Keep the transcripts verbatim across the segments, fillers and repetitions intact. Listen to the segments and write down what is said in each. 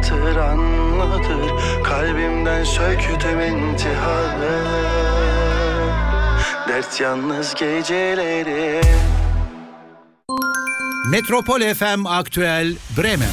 anlatır anlatır, kalbimden söktüm intiharı. Dert yalnız geceleri. Metropol F M Aktüel Bremen.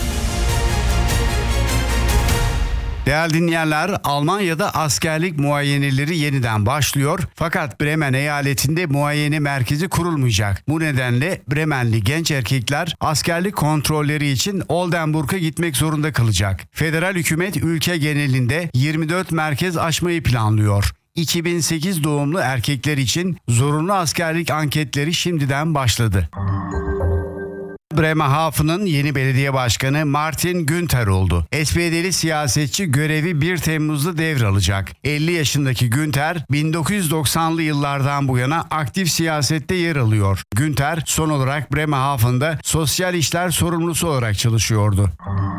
Değerli dinleyenler, Almanya'da askerlik muayeneleri yeniden başlıyor. Fakat Bremen eyaletinde muayene merkezi kurulmayacak. Bu nedenle Bremenli genç erkekler askerlik kontrolleri için Oldenburg'a gitmek zorunda kalacak. Federal hükümet ülke genelinde yirmi dört merkez açmayı planlıyor. iki bin sekiz doğumlu erkekler için zorunlu askerlik anketleri şimdiden başladı. Bremerhaven'ın yeni belediye başkanı Martin Günther oldu. S P D'li siyasetçi görevi bir Temmuz'da devralacak. elli yaşındaki Günther, bin dokuz yüz doksanlı yıllardan bu yana aktif siyasette yer alıyor. Günther son olarak Bremerhaven'da sosyal işler sorumlusu olarak çalışıyordu.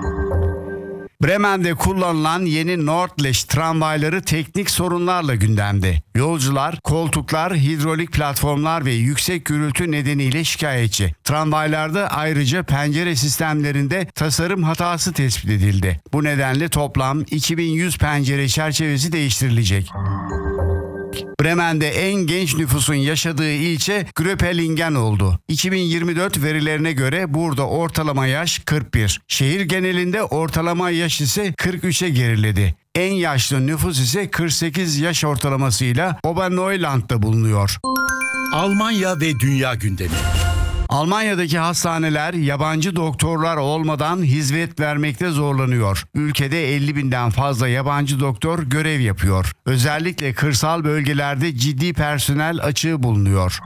Bremen'de kullanılan yeni Nordlicht tramvayları teknik sorunlarla gündemde. Yolcular, koltuklar, hidrolik platformlar ve yüksek gürültü nedeniyle şikayetçi. Tramvaylarda ayrıca pencere sistemlerinde tasarım hatası tespit edildi. Bu nedenle toplam iki bin yüz pencere çerçevesi değiştirilecek. Bremen'de en genç nüfusun yaşadığı ilçe Gröpelingen oldu. iki bin yirmi dört verilerine göre burada ortalama yaş kırk bir. Şehir genelinde ortalama yaş ise kırk üçe geriledi. En yaşlı nüfus ise kırk sekiz yaş ortalamasıyla Oberneuland'da bulunuyor. Almanya ve dünya gündemi. Almanya'daki hastaneler yabancı doktorlar olmadan hizmet vermekte zorlanıyor. Ülkede elli binden fazla yabancı doktor görev yapıyor. Özellikle kırsal bölgelerde ciddi personel açığı bulunuyor.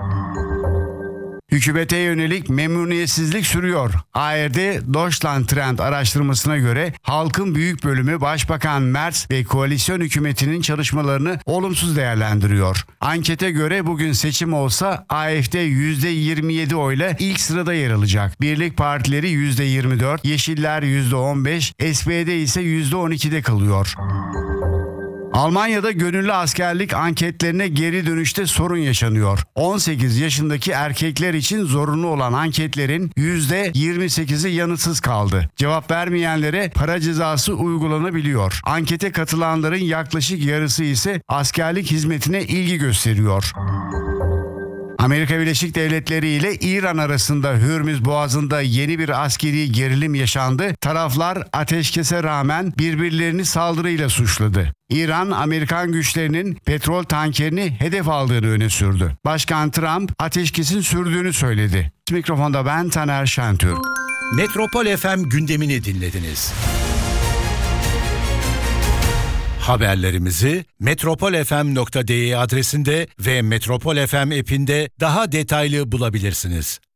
Hükümete yönelik memnuniyetsizlik sürüyor. A R D Deutschland Trend araştırmasına göre halkın büyük bölümü Başbakan Merz ve koalisyon hükümetinin çalışmalarını olumsuz değerlendiriyor. Ankete göre bugün seçim olsa A F D yüzde yirmi yedi oyla ilk sırada yer alacak. Birlik partileri yüzde yirmi dört, Yeşiller yüzde on beş, S P D ise yüzde on ikide kalıyor. Almanya'da gönüllü askerlik anketlerine geri dönüşte sorun yaşanıyor. on sekiz yaşındaki erkekler için zorunlu olan anketlerin yüzde yirmi sekizi yanıtsız kaldı. Cevap vermeyenlere para cezası uygulanabiliyor. Ankete katılanların yaklaşık yarısı ise askerlik hizmetine ilgi gösteriyor. Amerika Birleşik Devletleri ile İran arasında Hürmüz Boğazı'nda yeni bir askeri gerilim yaşandı. Taraflar ateşkese rağmen birbirlerini saldırıyla suçladı. İran, Amerikan güçlerinin petrol tankerini hedef aldığını öne sürdü. Başkan Trump ateşkesin sürdüğünü söyledi. Mikrofonda ben Taner Şentürk. Metropol F M gündemini dinlediniz. Haberlerimizi metropolfm nokta de adresinde ve Metropol F M app'inde daha detaylı bulabilirsiniz.